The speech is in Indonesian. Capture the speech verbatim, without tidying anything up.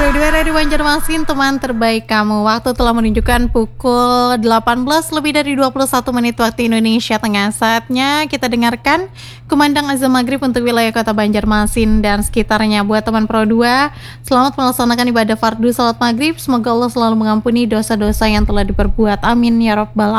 Pro dua dari Banjarmasin, teman terbaik kamu. Waktu telah menunjukkan pukul delapan belas lebih dari dua puluh satu menit waktu Indonesia Tengah. Saatnya kita dengarkan kumandang azan maghrib untuk wilayah kota Banjarmasin dan sekitarnya. Buat teman Pro dua, selamat melaksanakan ibadah fardu salat maghrib. Semoga Allah selalu mengampuni dosa-dosa yang telah diperbuat. Amin ya rabbal